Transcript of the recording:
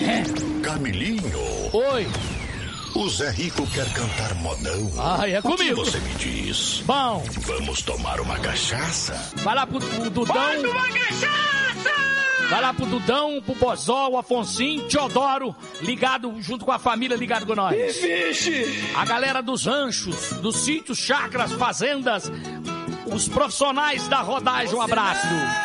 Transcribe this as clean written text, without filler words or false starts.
Camilinho. Oi. O Zé Rico quer cantar modão. Ai, é comigo. O que você me diz? Bom. Vamos tomar uma cachaça? Vai lá pro Dudão. Bota uma cachaça! Vai lá pro Dudão, pro Bozó, o Afonsinho, Teodoro, ligado junto com a família, ligado com nós. Vixe! A galera dos ranchos, dos sítios, chacras, fazendas, os profissionais da rodagem, um abraço.